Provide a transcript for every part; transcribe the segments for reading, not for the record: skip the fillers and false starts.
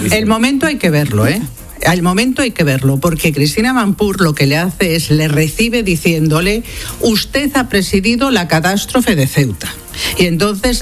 El momento hay que verlo, ¿eh? Al momento hay que verlo, porque Cristina Mampur lo que le hace es, le recibe diciéndole: usted ha presidido la catástrofe de Ceuta. Y entonces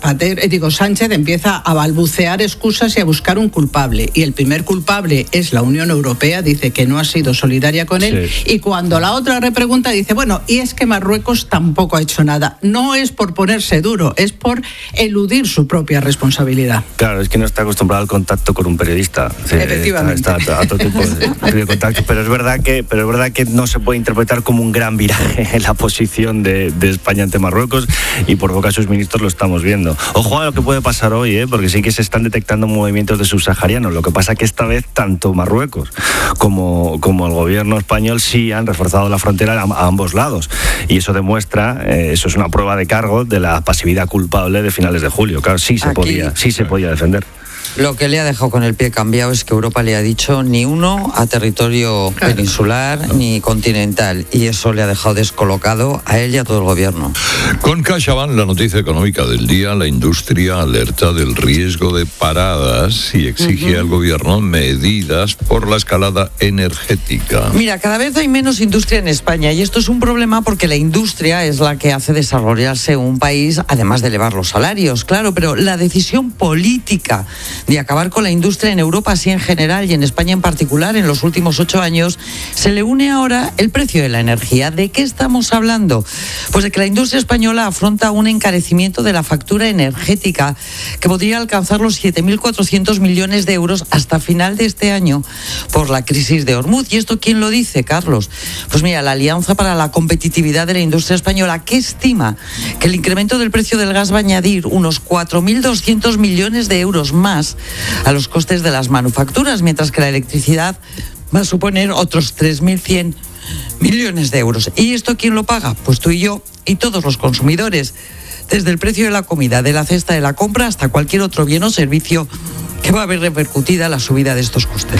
Sánchez empieza a balbucear excusas y a buscar un culpable. Y el primer culpable es la Unión Europea, dice que no ha sido solidaria con él. Sí. Y cuando la otra repregunta, dice: bueno, y es que Marruecos tampoco ha hecho nada. No es por ponerse duro, es por eludir su propia responsabilidad. Claro, es que no está acostumbrado al contacto con un periodista. Sí, efectivamente. Está a otro tipo de contacto. Pero es verdad que no se puede interpretar como un gran viraje en la posición de España ante Marruecos, y por boca a sus ministros lo estamos viendo. Ojo a lo que puede pasar hoy, porque sí que se están detectando movimientos de subsaharianos. Lo que pasa es que esta vez tanto Marruecos como el gobierno español sí han reforzado la frontera a ambos lados, y eso demuestra, eso es una prueba de cargo de la pasividad culpable de finales de julio. Claro, sí se podía defender. Lo que le ha dejado con el pie cambiado es que Europa le ha dicho ni uno a territorio peninsular ni continental, y eso le ha dejado descolocado a él y a todo el gobierno. Con CaixaBank, la noticia económica del día: la industria alerta del riesgo de paradas y exige al gobierno medidas por la escalada energética. Mira, cada vez hay menos industria en España, y esto es un problema porque la industria es la que hace desarrollarse un país, además de elevar los salarios, claro, pero la decisión política de acabar con la industria en Europa así en general y en España en particular en los últimos 8 años, se le une ahora el precio de la energía. ¿De qué estamos hablando? Pues de que la industria española afronta un encarecimiento de la factura energética que podría alcanzar los 7.400 millones de euros hasta final de este año por la crisis de Hormuz. ¿Y esto quién lo dice, Carlos? Pues mira, la Alianza para la Competitividad de la Industria Española, que estima que el incremento del precio del gas va a añadir unos 4.200 millones de euros más a los costes de las manufacturas, mientras que la electricidad va a suponer otros 3.100 millones de euros. ¿Y esto quién lo paga? Pues tú y yo y todos los consumidores, desde el precio de la comida, de la cesta de la compra, hasta cualquier otro bien o servicio que va a ver repercutida la subida de estos costes.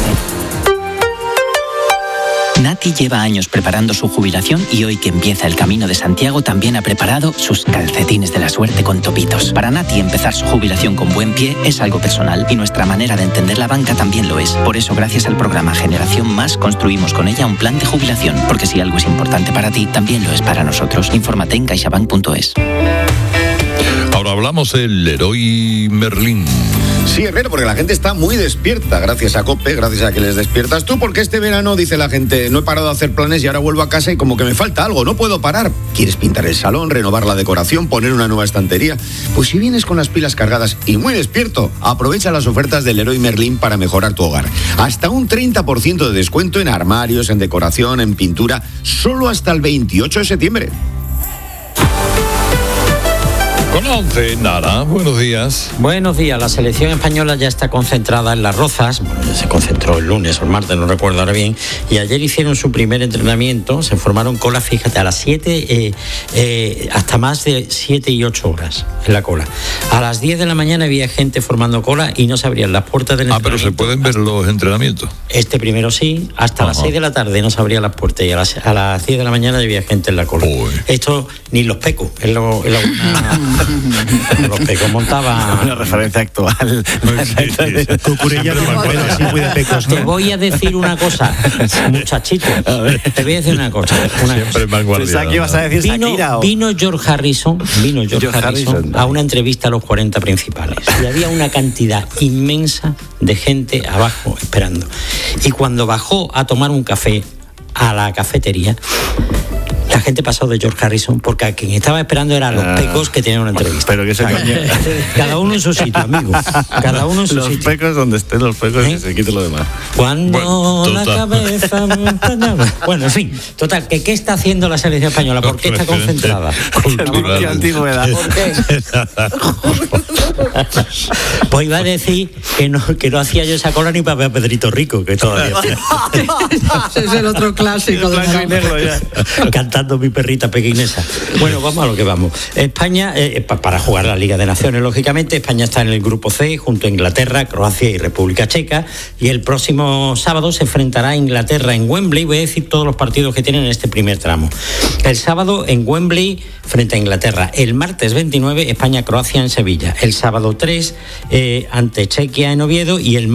Nati lleva años preparando su jubilación, y hoy que empieza el Camino de Santiago también ha preparado sus calcetines de la suerte con topitos. Para Nati, empezar su jubilación con buen pie es algo personal, y nuestra manera de entender la banca también lo es. Por eso, gracias al programa Generación Más, construimos con ella un plan de jubilación, porque si algo es importante para ti, también lo es para nosotros. Infórmate en caixabank.es. Ahora hablamos del Leroy Merlin. Sí, Herrero, porque la gente está muy despierta, gracias a COPE, gracias a que les despiertas tú, porque este verano, dice la gente, no he parado de hacer planes y ahora vuelvo a casa y como que me falta algo, no puedo parar. ¿Quieres pintar el salón, renovar la decoración, poner una nueva estantería? Pues si vienes con las pilas cargadas y muy despierto, aprovecha las ofertas del Leroy Merlin para mejorar tu hogar. Hasta un 30% de descuento en armarios, en decoración, en pintura, solo hasta el 28 de septiembre. Con 11, Nara, buenos días. Buenos días. La selección española ya está concentrada en Las Rozas. Bueno, ya se concentró el lunes o el martes, no recuerdo ahora bien. Y ayer hicieron su primer entrenamiento. Se formaron cola, fíjate, a las 7, hasta más de 7 y 8 horas en la cola. A las 10 de la mañana había gente formando cola y no se abrían las puertas del entrenamiento. Pero se pueden ver los entrenamientos. Este primero sí, hasta las 6 de la tarde no se abrían las puertas, y a las 10 de la mañana había gente en la cola. Uy. Esto ni los pecos. Los pecos montaban. Una referencia actual. Te voy a decir una cosa, muchachito. Te voy a decir una cosa. Siempre vanguardia. Pensaba que ibas a decir Shakira. Vino George Harrison a una entrevista a los 40 principales. Y había una cantidad inmensa de gente abajo esperando. Y cuando bajó a tomar un café a la cafetería, la gente pasó de George Harrison, porque a quien estaba esperando eran los pecos que tenían una entrevista. Pero que se cada uno en su sitio, amigo. Cada uno en su los sitio. Los pecos donde estén los pecos, y se quite lo demás. Cuando la cabeza montaña. Bueno, en fin, total, ¿qué está haciendo la selección española? ¿Por qué está concentrada? ¿Qué antigüedad? ¿Por qué? Pues iba a decir que no hacía yo esa cola ni para ver a Pedrito Rico, que todavía hacía. Ese es el otro clásico de blanco y negro ya. Cantando Mi perrita pequinesa. Bueno, vamos a lo que vamos. España, para jugar la Liga de Naciones, lógicamente, España está en el grupo C junto a Inglaterra, Croacia y República Checa, y el próximo sábado se enfrentará a Inglaterra en Wembley. Voy a decir todos los partidos que tienen en este primer tramo. El sábado en Wembley frente a Inglaterra. El martes 29 España-Croacia en Sevilla. El sábado 3 ante Chequia en Oviedo, y el